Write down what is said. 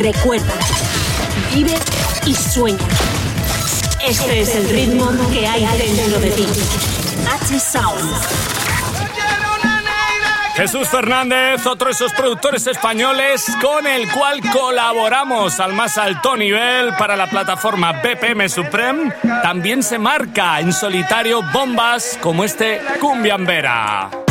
Recuerda, vive y sueña. Este es el ritmo que hay dentro de ti. H-Sound. Jesús Fernández, otro de esos productores españoles con el cual colaboramos al más alto nivel para la plataforma BPM Supreme. También se marca en solitario bombas como este Cumbiambera.